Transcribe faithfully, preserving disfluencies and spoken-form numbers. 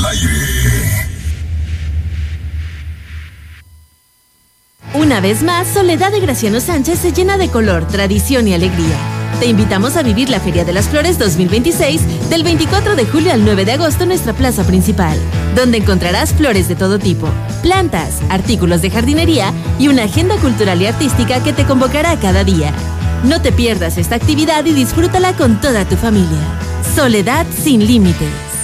al aire. Una vez más, Soledad de Graciano Sánchez se llena de color, tradición y alegría. Te invitamos a vivir la Feria de las Flores dos mil veintiséis del veinticuatro de julio al nueve de agosto en nuestra plaza principal, donde encontrarás flores de todo tipo, plantas, artículos de jardinería y una agenda cultural y artística que te convocará cada día. No te pierdas esta actividad y disfrútala con toda tu familia. Soledad sin límites.